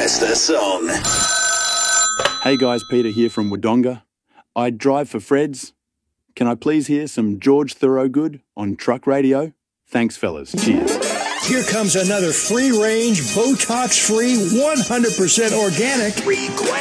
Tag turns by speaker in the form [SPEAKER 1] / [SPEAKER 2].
[SPEAKER 1] Request a song.
[SPEAKER 2] Hey guys, Peter here from Wodonga. I drive for Fred's. Can I please hear some George Thorogood on truck radio? Thanks, fellas. Cheers.
[SPEAKER 3] Here comes another free-range, Botox-free, 100% organic
[SPEAKER 1] Request